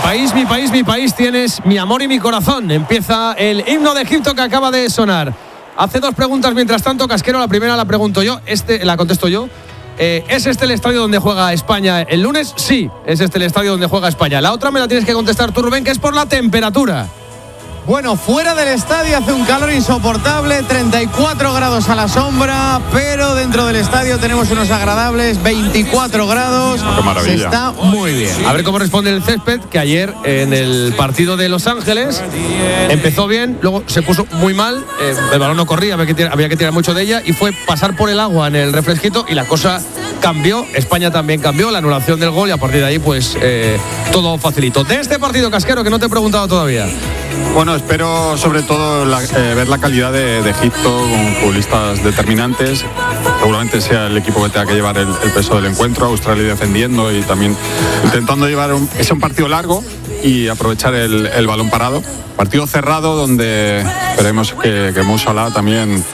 país, mi país, mi país, tienes mi amor y mi corazón. Empieza el himno de Egipto que acaba de sonar. Hace 2 preguntas mientras tanto, Casquero. La primera la pregunto yo, la contesto yo. ¿Es este el estadio donde juega España el lunes? Sí, es este el estadio donde juega España. La otra me la tienes que contestar tú, Rubén, que es por la temperatura. Bueno, fuera del estadio hace un calor insoportable, 34 grados a la sombra, pero dentro del estadio tenemos unos agradables 24 grados. ¡Qué maravilla! Se está muy bien. A ver cómo responde el césped, que ayer en el partido de Los Ángeles empezó bien, luego se puso muy mal, el balón no corría, había que tirar mucho de ella, y fue pasar por el agua en el refresquito y la cosa cambió. España también cambió, la anulación del gol, y a partir de ahí pues todo facilitó. De este partido, Casquero, que no te he preguntado todavía. Bueno, espero sobre todo ver la calidad de Egipto con futbolistas determinantes. Seguramente sea el equipo que tenga que llevar el peso del encuentro. Australia defendiendo y también intentando llevar un partido largo y aprovechar el balón parado. Partido cerrado donde esperemos que Mo Salah también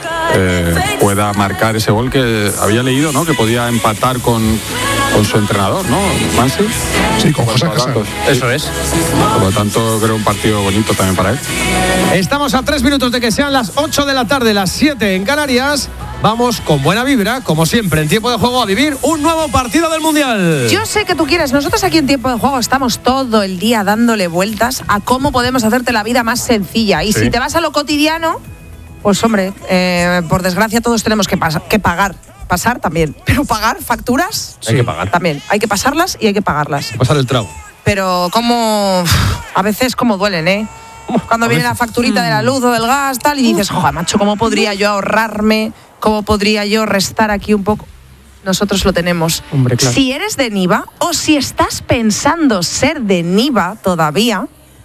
pueda marcar ese gol que había leído, ¿no? Que podía empatar con su entrenador, ¿no? Mansi. Sí, con José Casado. Eso es. Por lo tanto, creo un partido bonito también para él. Estamos a 3 minutos de que sean las 8 de la tarde, las 7 en Canarias. Vamos con buena vibra, como siempre, en Tiempo de Juego, a vivir un nuevo partido del Mundial. Yo sé que tú quieres. Nosotros aquí en Tiempo de Juego estamos todo el día dándole vueltas a cómo podemos hacerte la vida más sencilla. Y si te vas a lo cotidiano, pues hombre, por desgracia todos tenemos que pagar. Pasar también, pero pagar facturas hay que pagar también, hay que pasarlas y hay que pagarlas. Pasar el trago. Pero como a veces como duelen, cuando viene la facturita de la luz o del gas tal y dices, joder, macho, ¿cómo podría yo ahorrarme? ¿Cómo podría yo restar aquí un poco? Nosotros lo tenemos. Hombre, claro. Si eres de Niva o si estás pensando ser de Niva todavía,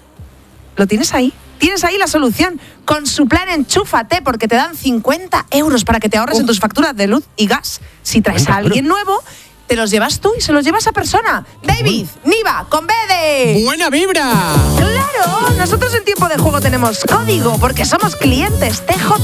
lo tienes ahí. Tienes ahí la solución. Con su plan Enchúfate, porque te dan 50 euros para que te ahorres en tus facturas de luz y gas. Si traes a alguien nuevo, te los llevas tú y se los llevas a persona. David, Niva, con B de... ¡Buena vibra! ¡Claro! Nosotros en Tiempo de Juego tenemos código porque somos clientes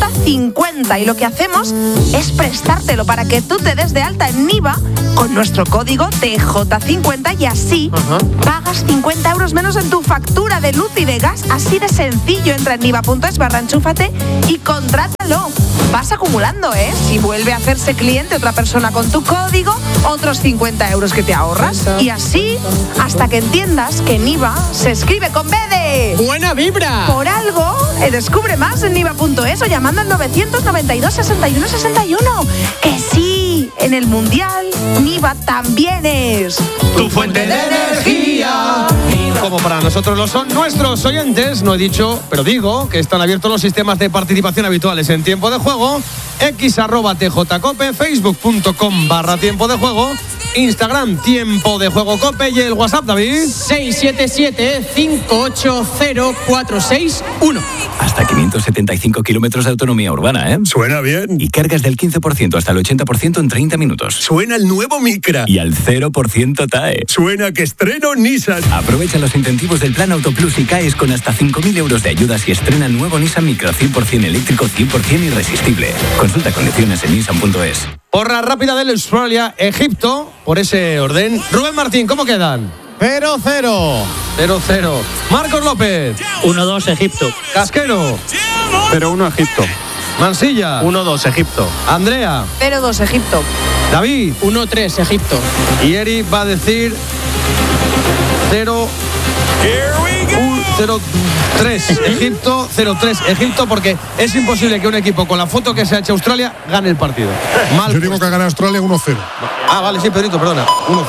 TJ50 y lo que hacemos es prestártelo para que tú te des de alta en Niva con nuestro código TJ50 y así pagas 50 euros menos en tu factura de luz y de gas. Así de sencillo. Entra en niva.es/enchúfate y contrátalo. Vas acumulando, Si vuelve a hacerse cliente otra persona con tu código, otros 50 euros que te ahorras. Y así hasta que entiendas que Niva se escribe con B de... ¡Buena vibra! Por algo, descubre más en niva.es o llamando al 992 61 61. Que sí, en el Mundial, Niva también es... Tu fuente de energía. Como para nosotros lo son nuestros oyentes, no he dicho, pero digo que están abiertos los sistemas de participación habituales en Tiempo de Juego, x@tjcope, facebook.com/tiempo de juego, Instagram Tiempo de Juego Cope y el WhatsApp, David. 677-580-461. Hasta 575 kilómetros de autonomía urbana, ¿eh? Suena bien. Y cargas del 15% hasta el 80% en 30 minutos. Suena el nuevo Micra. Y al 0% TAE. Suena que estreno Nissan. Aprovecha los incentivos del Plan Autoplus y CAES con hasta 5.000 euros de ayudas y estrena el nuevo Nissan Micra 100% eléctrico, 100% irresistible. Consulta condiciones en nissan.es. Porra rápida del Australia, Egipto, por ese orden. Rubén Martín, ¿cómo quedan? 0-0. 0-0. Marcos López. 1-2 Egipto. Casquero. 0-1 Egipto. Mansilla. 1-2 Egipto. Andrea. 0-2 Egipto. David. 1-3 Egipto. Y Eri va a decir 0-3 Egipto, 0-3 Egipto, porque es imposible que un equipo con la foto que se ha hecho Australia gane el partido. Mal. Yo digo que gana Australia 1-0. Vale, sí, Pedrito, perdona. 1-0.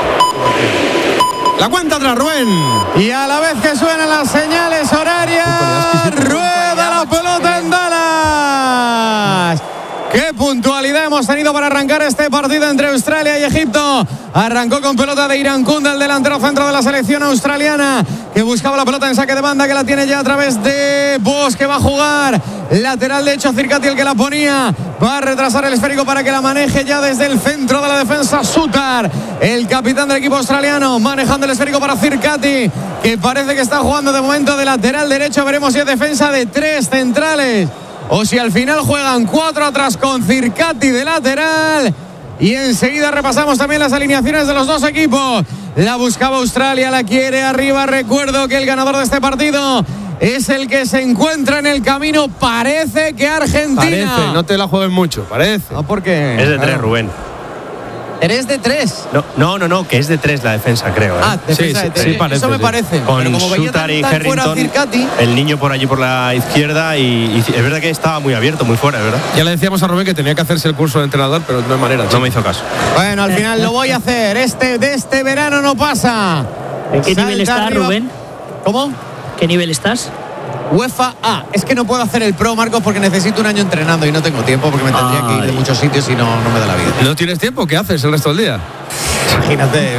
La cuenta atrás, Rubén. Y a la vez que suenan las señales horarias, rueda la pelota en Dallas. ¡Qué puntualidad hemos tenido para arrancar este partido entre Australia y Egipto! Arrancó con pelota de Irán Kunda, el delantero centro de la selección australiana, que buscaba la pelota en saque de banda, que la tiene ya a través de Bosch, que va a jugar lateral derecho. Circati, el que la ponía, va a retrasar el esférico para que la maneje ya desde el centro de la defensa. Sutar, el capitán del equipo australiano, manejando el esférico para Circati, que parece que está jugando de momento de lateral derecho. Veremos si es defensa de 3 centrales o si al final juegan 4 atrás con Circati de lateral. Y enseguida repasamos también las alineaciones de los dos equipos. La buscaba Australia, la quiere arriba. Recuerdo que el ganador de este partido es el que se encuentra en el camino. Parece que Argentina. Parece, no te la juegues mucho, parece. No, porque. Es de 3, Rubén. ¿Eres de 3? No, que es de 3 la defensa, creo. Defensa Sí, de 3. sí, parece, eso me sí. parece. Con Pero como veía Sutar y tan fuera Harrington, Circati, el niño por allí por la izquierda y es verdad que estaba muy abierto, muy fuera, ¿verdad? Ya le decíamos a Rubén que tenía que hacerse el curso de entrenador, pero no hay manera. No me hizo caso. bueno, al final lo voy a hacer. De este verano no pasa. ¿En qué Salta nivel estás, arriba. Rubén? ¿Cómo? ¿Qué nivel estás? UEFA A. Es que no puedo hacer el pro, Marcos, porque necesito un año entrenando y no tengo tiempo porque me tendría que ir de muchos sitios y no me da la vida. ¿No tienes tiempo? ¿Qué haces el resto del día? Imagínate.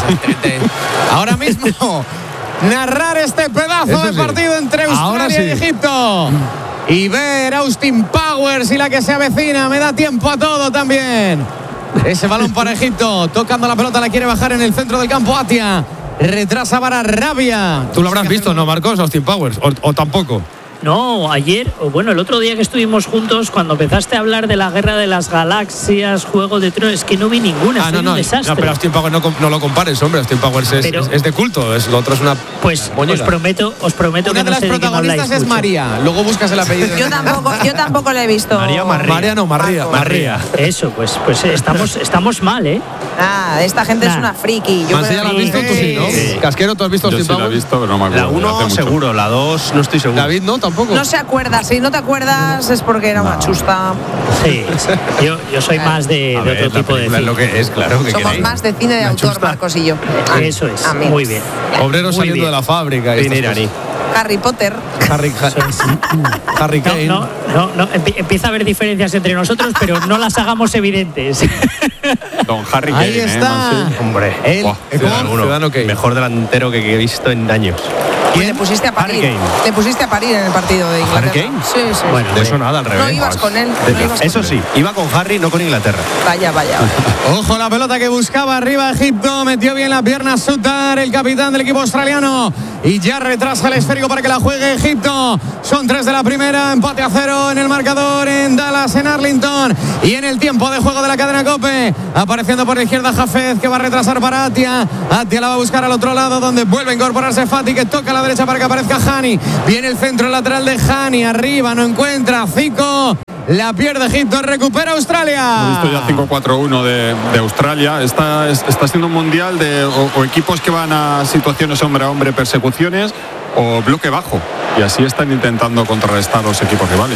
Ahora mismo, narrar este pedazo Eso de sí. partido entre Ahora Australia y sí. Egipto. Y ver Austin Powers y la que se avecina. Me da tiempo a todo también. Ese balón para Egipto. Tocando la pelota, la quiere bajar en el centro del campo Atia. Retrasa para Rabia. Tú lo habrás visto, ¿no, Marcos? Austin Powers. O tampoco. No, ayer, o bueno, el otro día que estuvimos juntos, cuando empezaste a hablar de la guerra de las galaxias, Juego de Tronos, es que no vi ninguna, fue un desastre. No, pero Austin Powers no lo compares, hombre. Austin Powers es de culto. Lo otro es una. Pues moñera. os prometo Una que de no las sé de quién protagonistas habláis es mucho. María. Luego buscas el apellido. Yo tampoco le he visto. María. Eso, pues estamos mal, ¿eh? Esta gente es una friki. Yo Mansi, ¿ya la has visto? Tú sí, ¿no? Sí. Casquero, ¿tú has visto Yo Austin sí la he Powers? visto, pero no me La acuerdo. 1 hace mucho. seguro, la 2 no estoy seguro. David, ¿no? Tampoco. No se acuerda. Si no te acuerdas es porque era una chusta. Sí, yo soy más de otro tipo de Es lo cine. que es, claro. que Somos queréis. más de cine de autor, Marcos y yo. Eso es, Amén. muy bien. Obreros Muy saliendo bien. de la fábrica. y Cine estas iraní. Harry Potter. cosas. Harry Kane. No, empieza a haber diferencias entre nosotros, pero no las hagamos evidentes. Don Harry Kane, Ahí está. Mansi. Hombre, Él. Buah, Ciudadano Kane. mejor delantero que he visto en años. Le pusiste a parir. Harry Kane. Le pusiste a parir en el partido de Inglaterra. ¿Harry Kane? Sí, sí. Bueno, De eso nada, al revés. No ibas con él. No ibas con Eso él. sí, iba con Harry, no con Inglaterra. Vaya. Ojo la pelota que buscaba arriba Egipto. Metió bien la pierna Sutar, el capitán del equipo australiano. Y ya retrasa el esférico para que la juegue Egipto. Son 3 de la primera. Empate a 0 en el marcador en Dallas, en Arlington. Y en el tiempo de juego de la cadena COPE. Apareciendo por la izquierda Jafez, que va a retrasar para Atia. Atia la va a buscar al otro lado, donde vuelve a incorporarse Fati, que toca a la derecha para que aparezca Hani. Viene el centro lateral de Hani. Arriba no encuentra Zico. La pierde Egipto, recupera Australia. Hemos visto ya 5-4-1 de Australia. Está siendo un mundial de o equipos que van a situaciones hombre a hombre, persecuciones, o bloque bajo. Y así están intentando contrarrestar los equipos rivales.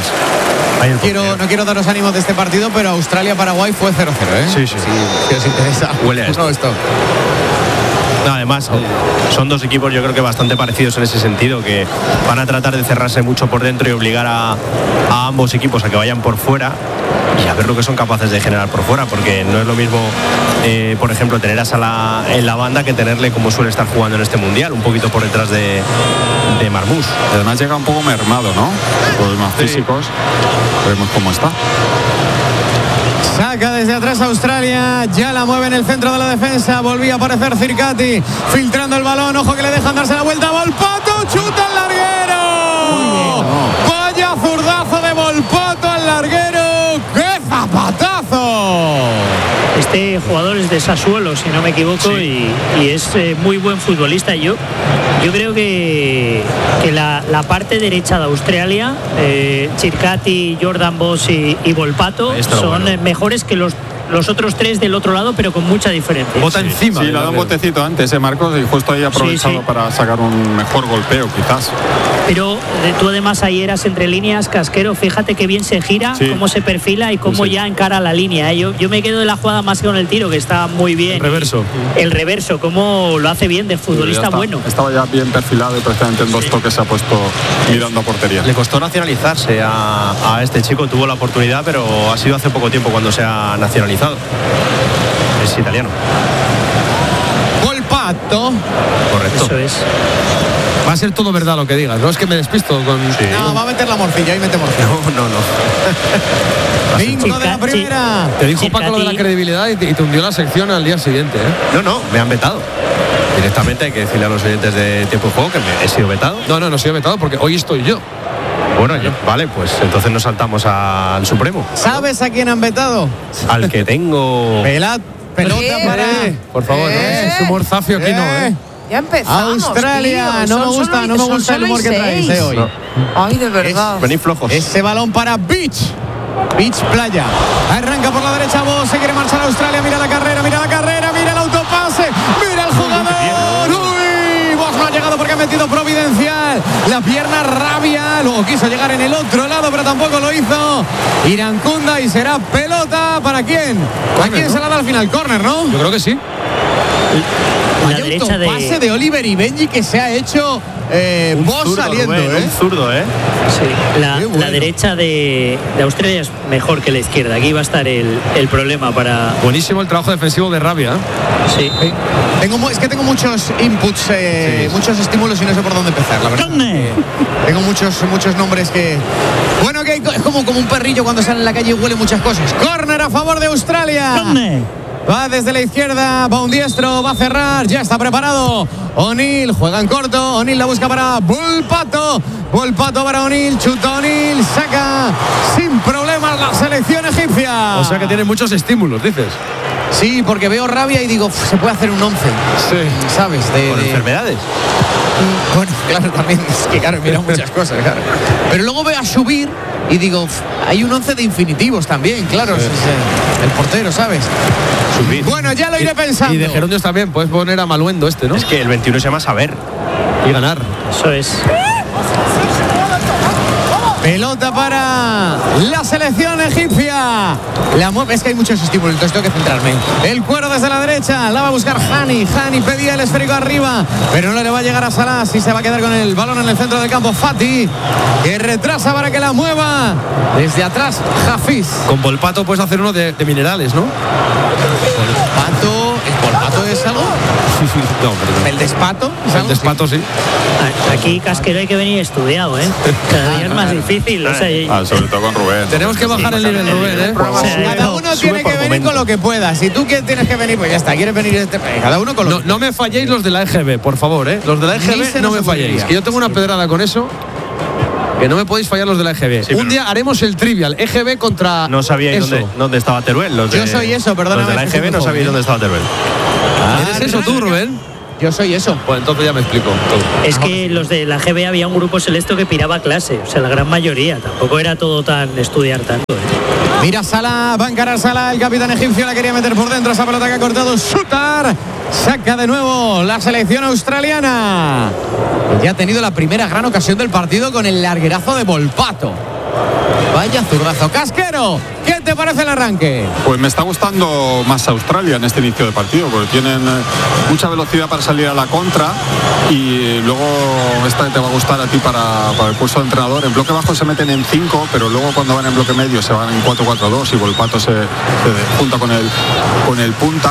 No quiero daros ánimos de este partido, pero Australia-Paraguay fue 0-0, ¿eh? Sí. Si os interesa. Huele a No, esto. No, además, son dos equipos yo creo que bastante parecidos en ese sentido, que van a tratar de cerrarse mucho por dentro y obligar a ambos equipos a que vayan por fuera y a ver lo que son capaces de generar por fuera, porque no es lo mismo, por ejemplo, tener a Salah en la banda que tenerle como suele estar jugando en este Mundial, un poquito por detrás de Marmoush. Además llega un poco mermado, ¿no? Problemas físicos. Veremos cómo está. Saca desde atrás Australia, ya la mueve en el centro de la defensa, volvía a aparecer Circati, filtrando el balón, ojo que le dejan darse la vuelta, Volpato, chuta al larguero. Vaya zurdazo de Volpato al larguero, ¡qué zapatazo! Este jugador es de Sassuolo, si no me equivoco, y es muy buen futbolista. Yo creo que la parte derecha de Australia, Circati, Jordan Boss y Volpato, son mejores que los otros tres del otro lado, pero con mucha diferencia. Bota encima. Sí, le ha dado un botecito antes, Marcos, y justo ahí ha aprovechado para sacar un mejor golpeo, quizás. Pero tú además ahí eras entre líneas, Casquero, fíjate que bien se gira, cómo se perfila y cómo ya encara la línea. Yo me quedo de la jugada más que con el tiro, que está muy bien. El reverso, cómo lo hace bien, de futbolista bueno. Estaba ya bien perfilado y prácticamente en 2 toques se ha puesto mirando a portería. Le costó nacionalizarse a este chico, tuvo la oportunidad, pero ha sido hace poco tiempo cuando se ha nacionalizado. Es italiano. Volpato. Correcto. Eso es. Va a ser todo verdad lo que digas, no es que me despisto con. No, va a meter la morcilla, ahí mete morcilla. No. 5 de la primera. Te dijo Paco lo de la credibilidad y te hundió la sección al día siguiente, ¿eh? No, me han vetado. Directamente hay que decirle a los oyentes de Tiempo de Juego que me he sido vetado. No he sido vetado porque hoy estoy yo. Bueno, vale, pues entonces nos saltamos al Supremo. ¿Sabes a quién han vetado? Al que tengo... pelota para... Por favor, ese humor zafio aquí no, Ya empezamos. Australia, tío. no me gusta el humor que traéis hoy. No. Ay, de verdad. Venid flojos. Ese balón para Beach Playa. Arranca por la derecha Vos, se quiere marchar a Australia, mira la carrera, mira el autopase, mira el jugador. Uy, Vos no ha llegado porque ha metido Providencial. La pierna rabia, luego quiso llegar en el otro lado, pero tampoco lo hizo. Irancunda y será pelota ¿para quién? ¿A quién se la da al final? Córner, ¿no? Yo creo que sí. La derecha autopase de Oliver y Benji que se ha hecho Vos saliendo, Rubén, un zurdo, Sí, la bueno. derecha de Australia es mejor que la izquierda. Aquí va a estar el problema para... Buenísimo el trabajo defensivo de Rabia. Sí. Es que tengo muchos inputs, muchos estímulos y no sé por dónde empezar, la verdad. Tengo muchos nombres que... Bueno, que es como un perrillo cuando sale en la calle y huele muchas cosas. Córner a favor de Australia. Va desde la izquierda, va un diestro, va a cerrar, ya está preparado. O'Neill juega en corto, O'Neill la busca para Volpato para O'Neill, chuta O'Neill, saca sin problemas la selección egipcia. O sea que tiene muchos estímulos, dices. Sí, porque veo Rabia y digo, se puede hacer un 11. Sí. ¿Sabes? Con enfermedades. Bueno, claro, también. Es que claro, mira muchas cosas, claro. Pero luego veo a subir y digo, hay un 11 de infinitivos también, claro. Sí. El portero, ¿sabes? Subir. Bueno, ya lo iré pensando. Y de Gerundios también, puedes poner a Maluendo ¿no? Es que el 21 se llama Saber. Y ganar. Eso es. Pelota para la selección egipcia. La mueve, es que hay muchos estímulos, entonces tengo que centrarme. El cuero desde la derecha, la va a buscar Hani pedía el esférico arriba, pero no le va a llegar a Salah, y se va a quedar con el balón en el centro del campo. Fati, que retrasa para que la mueva. Desde atrás, Hafiz. Con Volpato puedes hacer uno de minerales, ¿no? ¿El Volpato es algo? No, perdón. ¿El despato? El despato, sí. Aquí Casquero hay que venir estudiado, Cada día es más difícil. O sea, Sobre todo con Rubén. Tenemos que bajar el nivel, Rubén, Cada uno tiene que venir con lo que pueda. Si tú tienes que venir, pues ya está. ¿Quieres venir? Cada uno con lo que No me falléis los de la EGB, por favor, Los de la EGB no me falléis. Que yo tengo una pedrada con eso. Que no me podéis fallar los de la EGB. Sí, un día haremos el trivial. EGB contra. No sabíais dónde estaba Teruel. Yo soy eso, perdóname. Los de la EGB no sabíais dónde estaba Teruel. ¿Eres eso tú, Rubén? Yo soy eso. Pues entonces ya me explico todo. es que los de la GB había un grupo selecto que piraba clase. O sea, la gran mayoría. Tampoco era todo tan estudiar tanto. Mira Salah, va a encarar Salah, el capitán egipcio la quería meter por dentro, esa pelota que ha cortado Sutar, saca de nuevo la selección australiana. Ya ha tenido la primera gran ocasión del partido con el larguerazo de Volpato. Vaya zurdazo. Casquero, ¿qué te parece el arranque? Pues me está gustando más Australia en este inicio de partido, porque tienen mucha velocidad para salir a la contra y luego esta te va a gustar a ti para el curso de entrenador. En bloque bajo se meten en 5, pero luego cuando van en bloque medio se van en 4-4-2 y Volpato se junta con el punta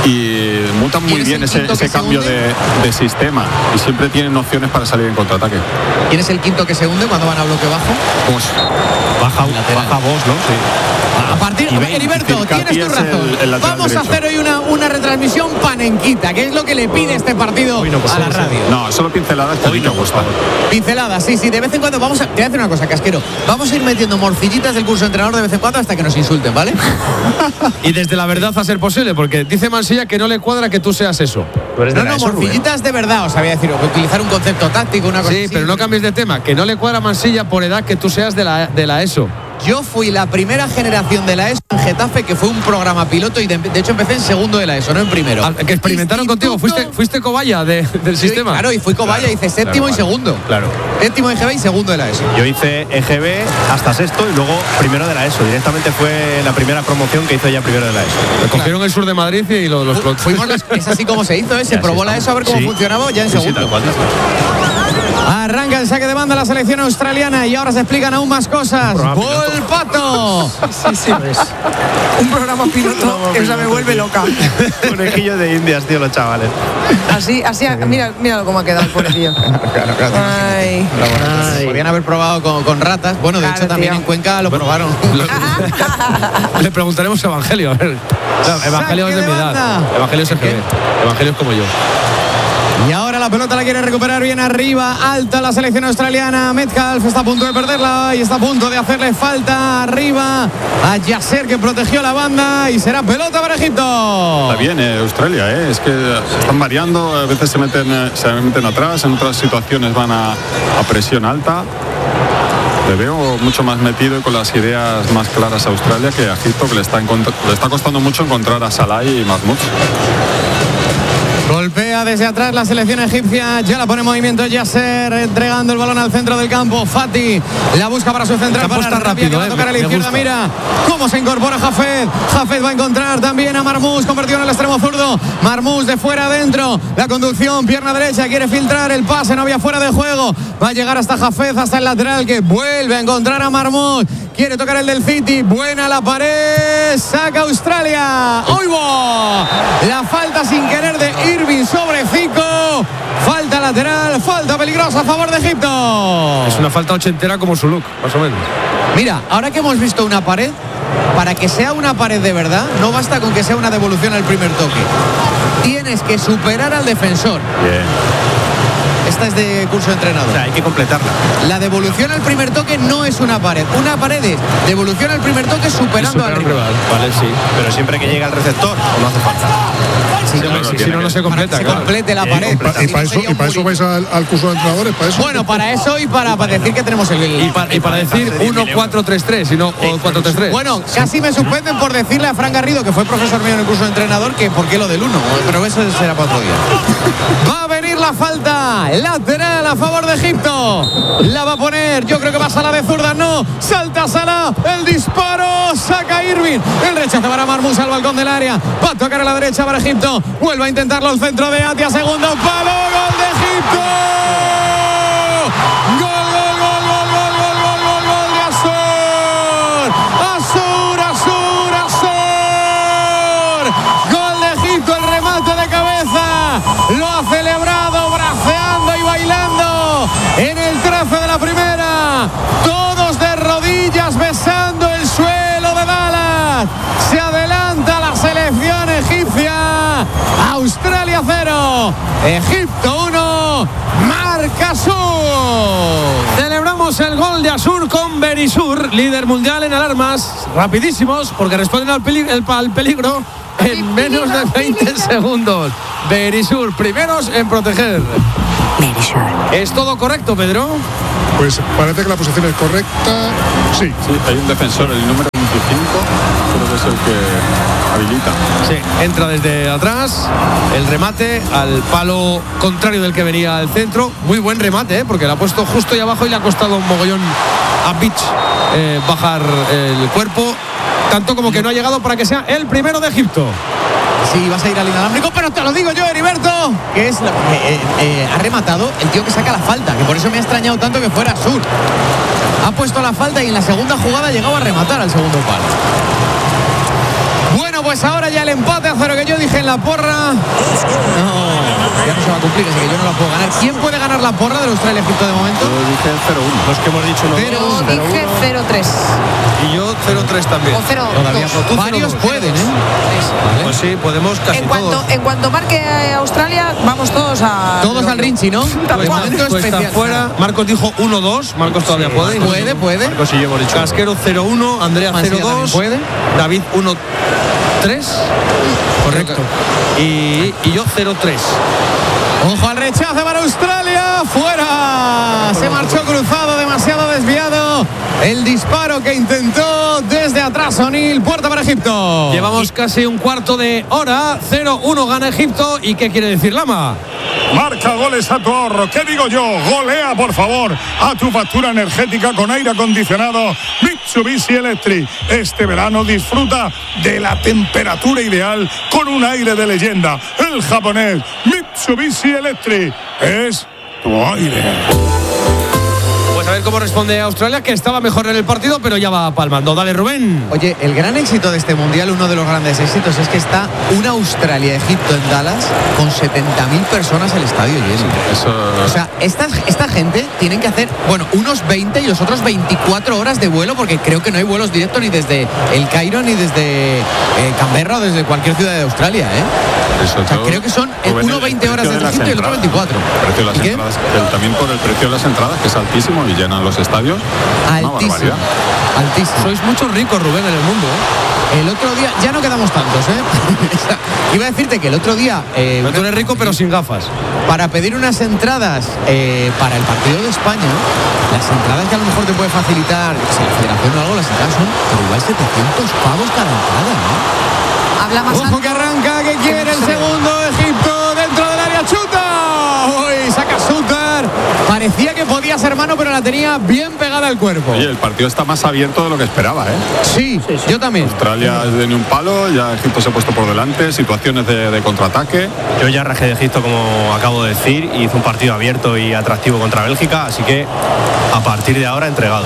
y mutan muy bien ese cambio de sistema y siempre tienen opciones para salir en contraataque. ¿Quién es el quinto que se hunde cuando van a bloque bajo? Pues baja vos, ¿no? Sí. A partir de Heriberto, tienes tu razón. Vamos a hacer hoy una retransmisión panenquita, que es lo que le pide este partido a la radio. No, solo pinceladas que a mí me gustan. Pinceladas, sí, de vez en cuando te voy a decir una cosa, Casquero. Vamos a ir metiendo morcillitas del curso de entrenador de vez en cuando hasta que nos insulten, ¿vale? Y desde la verdad a ser posible, porque dice Mansilla que no le cuadra que tú seas eso. No, morcillitas de verdad, os había decir, utilizar un concepto táctico, una cosa sí, así. pero no cambies de tema, que no le cuadra a Mansilla por edad que tú seas de la ESO. Yo fui la primera generación de la ESO en Getafe, que fue un programa piloto y de hecho empecé en segundo de la ESO, no en primero. Que experimentaron contigo, fuiste cobaya del sistema. Claro, y fui cobaya, hice séptimo y segundo. Claro. Séptimo de EGB y segundo de la ESO. Yo hice EGB hasta sexto y luego primero de la ESO. Directamente fue la primera promoción que hizo ya primero de la ESO. Cogieron el sur de Madrid y los es así como se hizo, se probó la ESO a ver cómo funcionaba ya en segundo. Arranca el saque de banda la selección australiana y ahora se explican aún más cosas. Volpato. Sí. Un programa piloto, esa me vuelve loca. Conejillo de Indias, tío, los chavales. Así, mira cómo ha quedado el pobrecillo. Claro. Ay. Podrían haber probado con ratas. Bueno, de hecho también en Cuenca lo probaron. Le preguntaremos a Evangelio. A ver. No, Evangelio es de mi edad. Evangelio es EGB. Evangelio es como yo. Y ahora la pelota, la quiere recuperar bien arriba, alta la selección australiana. Metcalf está a punto de perderla y está a punto de hacerle falta arriba a Yasser, que protegió la banda, y será pelota para Egipto. Está bien Australia, es que están variando, a veces se meten atrás, en otras situaciones van a presión alta. Le veo mucho más metido y con las ideas más claras a Australia que a Egipto, que le está costando mucho encontrar a Salah y Mahmoud. Golpea desde atrás la selección egipcia, ya la pone en movimiento Yasser, entregando el balón al centro del campo. Fati la busca para su central, para está rápido, va a tocar a la izquierda. Mira cómo se incorpora Hafez. Hafez va a encontrar también a Marmoush, convertido en el extremo zurdo. Marmoush de fuera adentro, la conducción, pierna derecha, quiere filtrar el pase, no había fuera de juego. Va a llegar hasta Hafez, hasta el lateral, que vuelve a encontrar a Marmoush. Quiere tocar el del City, buena la pared, saca Australia. ¡Oigo! La falta sin querer de Irving sobre Zico. Falta lateral, falta peligrosa a favor de Egipto. Es una falta ochentera como su look, más o menos. Mira, ahora que hemos visto una pared, para que sea una pared de verdad, no basta con que sea una devolución al primer toque. Tienes que superar al defensor. Bien. Esta es de curso de entrenador. O sea, hay que completarla. La devolución al primer toque no es una pared. Una pared es devolución al primer toque superando al rival. Vale, sí. Pero siempre que llega al receptor, o no hace falta. Si no se completa. Se complete la pared. Y para eso vais al curso de entrenadores, para eso. Bueno, para eso y para decir que tenemos el. Y para decir 1-4-3-3 y no 4-3-3. Bueno, casi me suspenden por decirle a Fran Garrido, que fue profesor mío en el curso de entrenador, que por qué lo del 1. Pero eso será para otro día. Va a venir la falta lateral a favor de Egipto. La va a poner, yo creo que va Salah de zurda, no. Salta Salah, el disparo, saca Irving. El rechazo para Marmoush al balcón del área. Va a tocar a la derecha para Egipto. Vuelve a intentarlo al centro de Atia, segundo palo, gol de Egipto. Gol de Azur. Gol de Egipto, el remate de cabeza. Lo ha celebrado braceando y bailando en el trazo de la primera. Todos de rodillas besando el suelo de Dallas. Se adelanta la selección egipcia. Australia 0, Egipto 1, marca Azur. Celebramos el gol de Azur con Berisur, líder mundial en alarmas, rapidísimos, porque responden al peligro en menos de 20 segundos. Berisur, primeros en proteger. ¿Es todo correcto, Pedro? Pues parece que la posición es correcta. Sí. Sí, hay un defensor, el número 25, creo que es el que habilita. Sí, entra desde atrás, el remate al palo contrario del que venía al centro. Muy buen remate, porque lo ha puesto justo ahí abajo y le ha costado un mogollón a Beach bajar el cuerpo. Tanto como que no ha llegado para que sea el primero de Egipto. Sí, vas a ir al inalámbrico, pero te lo digo yo, Heriberto, que es ha rematado el tío que saca la falta, que por eso me ha extrañado tanto que fuera Azur. Ha puesto la falta y en la segunda jugada ha llegado a rematar al segundo palo. Bueno, pues ahora ya el empate a 0 que yo dije en la porra. No, ya no se va a cumplir, así que yo no la puedo ganar. ¿Quién puede ganar la porra del Australia-Egipto de momento? Yo dije 0-1. Los que hemos dicho Yo dije 0-3. Y yo 0-3 también. O 0-2. Todavía no, tú Varios 0-2. pueden, ¿eh? Vale. Pues sí, podemos casi todos. En cuanto marque Australia, vamos todos a. Todos al Rinchi, ¿no? Tal cual. Momento Pues está especial. fuera. Marcos dijo 1-2. Marcos todavía puede. Puede. Marcos y yo hemos dicho. Casquero 0-1. Andrea Mansilla 0-2. también puede. David 1-3. Correcto. Y yo 0-3. Ojo al rechazo para Australia. Fuera. Se marchó cruzado, demasiado desviado. El disparo que intentó desde atrás O'Neill. Puerta para Egipto. Llevamos casi un cuarto de hora. 0-1 gana Egipto. ¿Y qué quiere decir Lama? Marca goles a tu ahorro. ¿Qué digo yo? Golea, por favor, a tu factura energética con aire acondicionado Mitsubishi Electric. Este verano disfruta de la temperatura ideal con un aire de leyenda. El japonés Mitsubishi Electric es tu aire. Pues a ver ver cómo responde Australia, que estaba mejor en el partido, pero ya va palmando. Dale, Rubén. Oye, el gran éxito de este Mundial, uno de los grandes éxitos, es que está una Australia-Egipto en Dallas con 70.000 personas el estadio lleno. Eso... O sea, esta gente tienen que hacer, bueno, unos 20 y los otros 24 horas de vuelo, porque creo que no hay vuelos directos ni desde el Cairo ni desde Canberra o desde cualquier ciudad de Australia, ¿eh? Eso, o sea, creo que son uno 20 horas desde Egipto y el otro 24. El precio de las entradas, también por el precio de las entradas, que es altísimo y llenan los estadios. Altísimo. Altísimo. Sois muchos ricos, Rubén, en el mundo, ¿eh? El otro día, ya no quedamos tantos, ¿eh? Iba a decirte que el otro día... tú eres rico pero sin gafas. Para pedir unas entradas para el partido de España, las entradas que a lo mejor te puede facilitar, si la federación o algo, las entradas son pero igual 700 pavos cada entrada, ¿no? Habla más. Ojo que arranca, que quiere el segundo, Egipto dentro del área, chuta. Uy, saca Suter. Parecía que podía ser mano, pero la tenía bien pegada al cuerpo. Oye, el partido está más abierto de lo que esperaba, ¿eh? Sí, yo también. Australia es de ni un palo, ya Egipto se ha puesto por delante, situaciones de contraataque. Yo ya rajé de Egipto, como acabo de decir, y hizo un partido abierto y atractivo contra Bélgica, así que a partir de ahora entregado.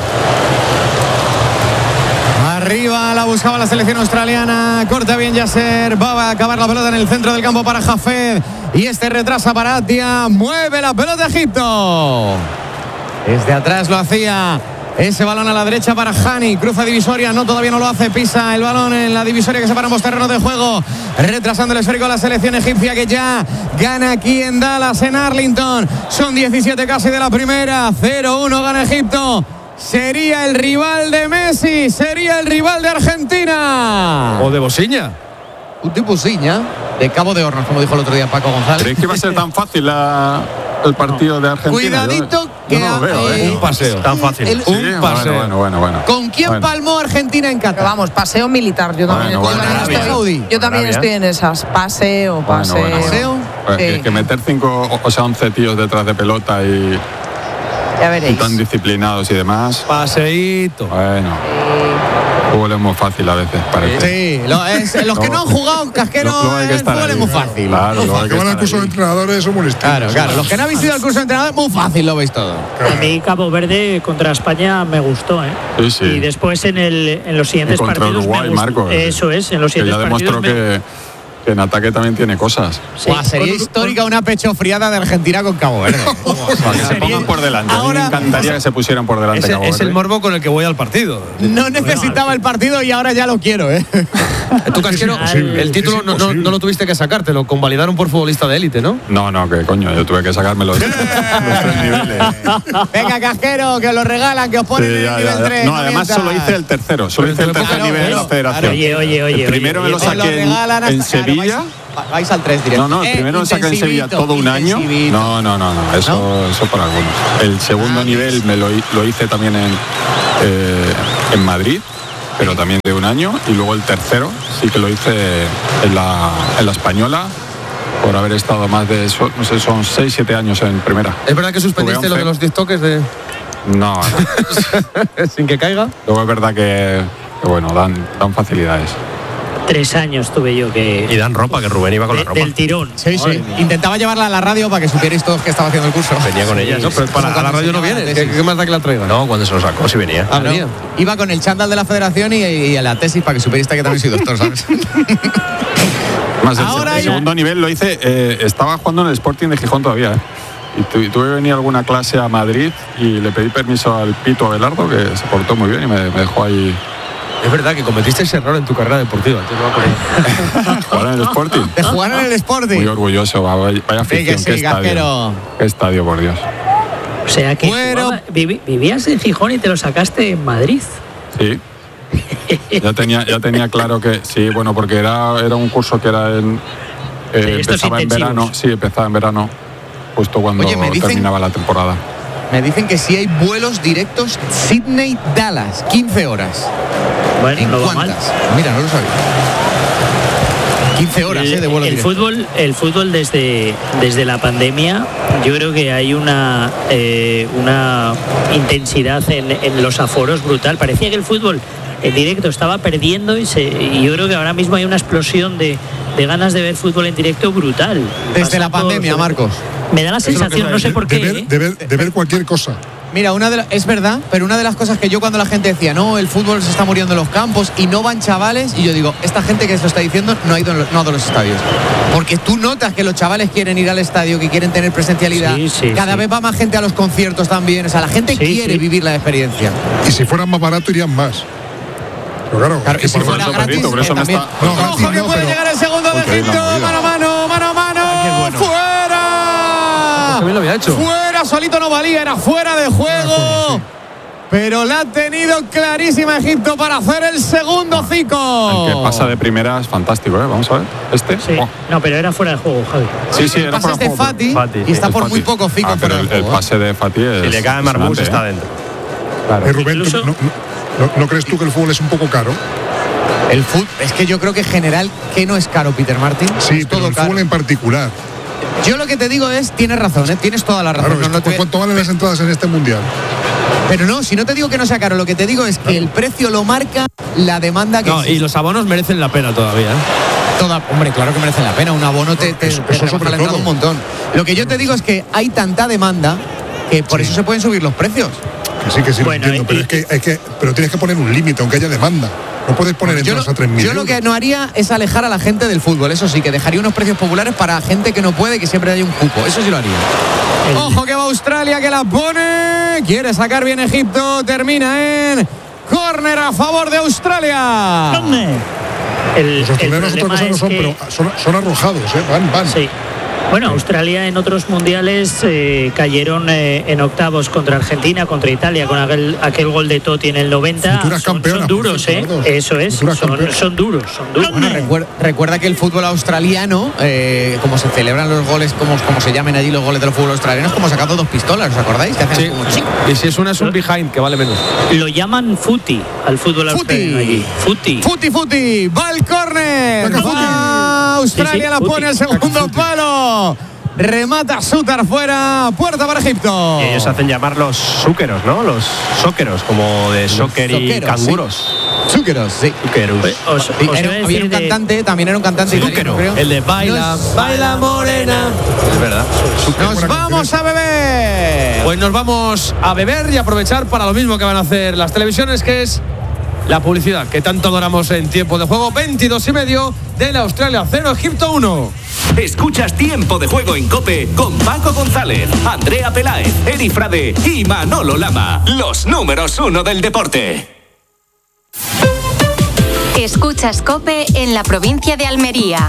Arriba la buscaba la selección australiana. Corta bien Yasser. Va a acabar la pelota en el centro del campo para Jafed. Y este retrasa para Atia. Mueve la pelota Egipto. Desde atrás lo hacía. Ese balón a la derecha para Hani. Cruza divisoria. No, todavía no lo hace. Pisa el balón en la divisoria que separa ambos terrenos de juego. Retrasando el esférico a la selección egipcia, que ya gana aquí en Dallas, en Arlington. Son 17 casi de la primera. 0-1 gana Egipto. Sería el rival de Messi, sería el rival de Argentina. O de Bosiña. De Bosiña, de Cabo de Hornos, como dijo el otro día Paco González. ¿Crees que va a ser tan fácil el partido de Argentina? Cuidadito que no lo veo, un paseo. Tan fácil. Un paseo. Bueno. ¿Con quién palmó Argentina en Qatar? Pero vamos, paseo militar. Yo también, yo también estoy en esas. Paseo. ¿Paseo? Sí. Es que meter 11 tíos detrás de pelota y... Ya veréis. Tan disciplinados y demás. Paseíto. Bueno. Fútbol es muy fácil a veces, parece. Sí, los que no han jugado casquero, el fútbol es muy fácil. Claro, los que van al curso de entrenadores son muy listos. Claro. Los que no habéis ido al curso de entrenadores, muy fácil, lo veis todo. A mí Cabo Verde contra España me gustó, ¿eh? Sí. Y después en los siguientes y contra partidos Uruguay, me gustó. Marcos. Eso es, en los que siguientes ya demostró partidos que en ataque también tiene cosas. Sí. Sería histórica una pechofriada de Argentina con Cabo Verde. Para que se pongan por delante. Ahora, a mí me encantaría que se pusieran por delante. Cabo Es Verde. el morbo con el que voy al partido. No necesitaba el partido y ahora ya lo quiero, ¿eh? Tú, Casquero, el título no lo tuviste que sacar, te lo convalidaron por futbolista de élite, ¿no? No, que coño, yo tuve que sacarme los 3 niveles. Venga, Casquero, que os lo regalan, que os ponen en el nivel 3. No, además solo hice el tercero. Solo hice el tercer nivel en la federación. Oye. El primero me lo saqué en Sevilla. Vais al 3 directo. No, el primero lo saqué en Sevilla todo un año. No, eso por algunos. El segundo nivel me lo hice también en Madrid, pero también de un año. Y luego el tercero sí que lo hice en la Española, por haber estado más de, no sé, son 6-7 años en primera. ¿Es verdad que suspendiste lo de los 10 toques de...? No. ¿Sin que caiga? Luego es verdad que bueno, dan facilidades. 3 años tuve yo que... Y dan ropa, que Rubén iba con la ropa. Del tirón. Sí. Intentaba llevarla a la radio para que supierais todos que estaba haciendo el curso. Venía con ella. No, pero a la radio no viene. ¿Qué más da que la traiga? No, cuando se lo sacó, sí venía. Venía. Iba con el chándal de la federación y a la tesis para que supierais que también soy doctor, ¿sabes? Más Ahora el segundo nivel lo hice, estaba jugando en el Sporting de Gijón todavía, y tuve que venir a alguna clase a Madrid y le pedí permiso al Pito Abelardo, que se portó muy bien y me dejó ahí. Es verdad que cometiste ese error en tu carrera deportiva. ¿Jugar en el Sporting? De jugar en el Sporting. Muy orgulloso, vaya afición, sí, qué estadio. Qué estadio, por Dios. O sea que vivías en Gijón y te lo sacaste en Madrid. Sí. Ya tenía claro que sí, bueno, porque era un curso que era empezaba en verano. Sí, empezaba en verano, justo cuando terminaba la temporada. Me dicen que sí hay vuelos directos Sydney-Dallas, 15 horas. Bueno, ¿En no va cuántas? mal. Mira, no lo sabía. 15 horas de vuelo directo. El fútbol desde la pandemia, yo creo que hay una intensidad en los aforos brutal. Parecía que el fútbol en directo estaba perdiendo y yo creo que ahora mismo hay una explosión de ganas de ver fútbol en directo brutal. Desde la pandemia, Marcos. Me da la sensación, no sé por qué. De ver cualquier cosa. Mira, es verdad, pero una de las cosas que yo cuando la gente decía, no, el fútbol se está muriendo en los campos y no van chavales, y yo digo, esta gente que se lo está diciendo no ha ido a los estadios. Porque tú notas que los chavales quieren ir al estadio, que quieren tener presencialidad. Cada vez va más gente a los conciertos también. O sea, la gente quiere vivir la experiencia. Y si fueran más barato irían más. Pero claro, y si fuera gratis, también. Ojo que puede llegar el segundo de Egipto. Mano a mano. ¡Fuera! También lo había hecho. Fuera, solito no valía, era fuera de juego. Pero la ha tenido clarísima Egipto para hacer el segundo Zico. El que pasa de primera es fantástico, ¿eh? Vamos a ver. Sí. No, pero era fuera de juego, Javi. Sí, era fuera de juego. Fati, y está por muy poco Zico fuera de juego. El pase de Fati es... Si le cae Marmús, está dentro. Claro. Rubén, ¿no crees tú que el fútbol es un poco caro? El fútbol, es que yo creo que en general, ¿qué no es caro, Peter Martin? Sí, es pero todo el caro. fútbol en particular. Yo lo que te digo es, tienes razón, tienes toda la razón. Claro, ¿cuánto valen las entradas en este mundial? Pero no, si no te digo que no sea caro, lo que te digo es que el precio lo marca la demanda que existe. Y los abonos merecen la pena todavía, Hombre, claro que merecen la pena. Un abono te rebaja la entrada un montón. Lo que yo te digo es que hay tanta demanda que por eso se pueden subir los precios. Que sí, bueno, lo entiendo, pero tienes que poner un límite, aunque haya demanda. No puedes poner entradas a 3.000 Yo lo que no haría es alejar a la gente del fútbol. Eso sí, que dejaría unos precios populares para gente que no puede, que siempre haya un cupo. Eso sí lo haría. Ojo que va Australia, que la pone. Quiere sacar bien Egipto. Termina en córner a favor de Australia. Los australianos otra cosa no son, pero son arrojados, van. Sí. Bueno, Australia en otros mundiales cayeron en octavos contra Argentina, contra Italia, con aquel gol de Totti en el 90. Son duros, Eso es, son duros. Bueno, recuerda que el fútbol australiano, como se celebran los goles, como se llamen allí los goles del fútbol australiano, es como sacando dos pistolas, ¿os acordáis? Que hacen como y si es una es un behind, que vale menos. Lo llaman footy al fútbol australiano allí. Footy. Va el córner. Australia la pone al segundo palo. Remata Sutar fuera. Puerta para Egipto. Y ellos hacen llamar los súqueros, ¿no? Los sóqueros, como de soccer y canguros. Súqueros, sí. Había un cantante, también era un cantante italiano, creo. El de Baila Morena. Es verdad. Nos vamos a beber. Pues nos vamos a beber y aprovechar para lo mismo que van a hacer las televisiones, que es la publicidad que tanto adoramos en Tiempo de Juego. 22:30 de la Australia 0, Egipto 1. Escuchas Tiempo de Juego en COPE con Paco González, Andrea Peláez, Eri Frade y Manolo Lama. Los números 1 del deporte. Escuchas COPE en la provincia de Almería.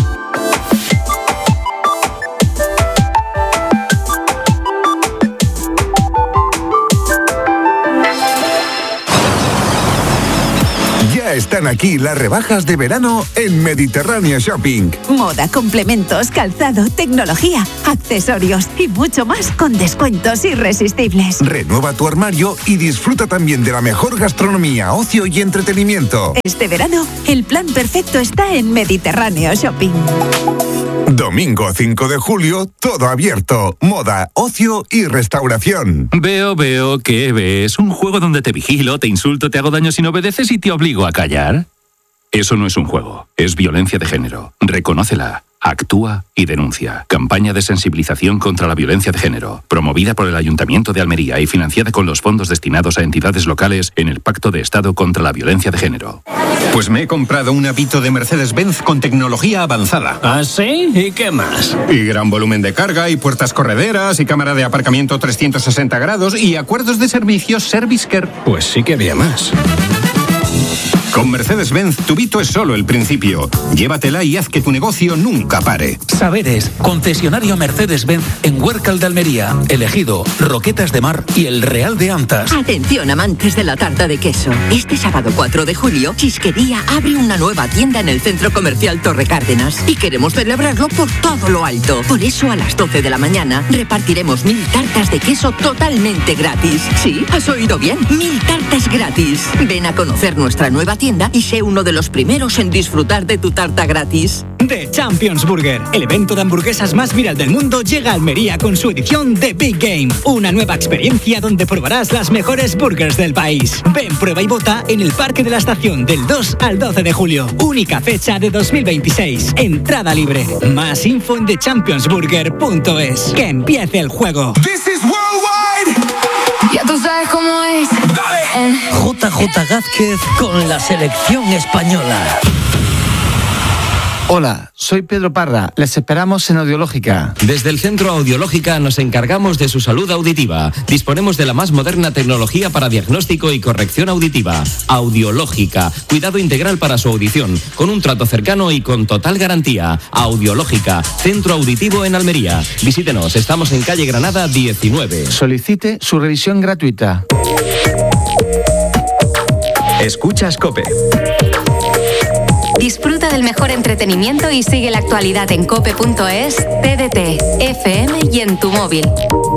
Están aquí las rebajas de verano en Mediterráneo Shopping. Moda, complementos, calzado, tecnología, accesorios y mucho más con descuentos irresistibles. Renueva tu armario y disfruta también de la mejor gastronomía, ocio y entretenimiento. Este verano, el plan perfecto está en Mediterráneo Shopping. Domingo 5 de julio, todo abierto. Moda, ocio y restauración. Veo, ¿qué ves? ¿Un juego donde te vigilo, te insulto, te hago daño si no obedeces y te obligo a callar? Eso no es un juego, es violencia de género. Reconócela, actúa y denuncia. Campaña de sensibilización contra la violencia de género, promovida por el Ayuntamiento de Almería y financiada con los fondos destinados a entidades locales en el Pacto de Estado contra la Violencia de Género. Pues me he comprado un Avito de Mercedes-Benz con tecnología avanzada. ¿Ah, sí? ¿Y qué más? Y gran volumen de carga, y puertas correderas, y cámara de aparcamiento 360 grados, y acuerdos de servicios ServiceCare. Pues sí que había más. Con Mercedes-Benz, tu Vito es solo el principio. Llévatela y haz que tu negocio nunca pare. Saberes, concesionario Mercedes-Benz en Huércal de Almería, El Ejido, Roquetas de Mar y El Real de Antas. Atención, amantes de la tarta de queso. Este sábado 4 de julio, Chisquería abre una nueva tienda en el Centro Comercial Torre Cárdenas. Y queremos celebrarlo por todo lo alto. Por eso, a las 12 de la mañana, repartiremos 1000 tartas de queso totalmente gratis. ¿Sí? ¿Has oído bien? 1000 tartas gratis. Ven a conocer nuestra nueva tienda y sé uno de los primeros en disfrutar de tu tarta gratis. The Champions Burger, el evento de hamburguesas más viral del mundo, llega a Almería con su edición The Big Game, una nueva experiencia donde probarás las mejores burgers del país. Ven, prueba y vota en el Parque de la Estación del 2 al 12 de julio. Única fecha de 2026. Entrada libre. Más info en thechampionsburger.es. Que empiece el juego. This is worldwide. Ya tú sabes cómo es. JJ Gázquez con la selección española. Hola, soy Pedro Parra. Les esperamos en Audiológica. Desde el Centro Audiológica nos encargamos de su salud auditiva. Disponemos de la más moderna tecnología para diagnóstico y corrección auditiva. Audiológica. Cuidado integral para su audición, con un trato cercano y con total garantía. Audiológica. Centro Auditivo en Almería. Visítenos. Estamos en calle Granada 19. Solicite su revisión gratuita. Escuchas COPE. Disfruta del mejor entretenimiento y sigue la actualidad en cope.es, TDT, FM y en tu móvil.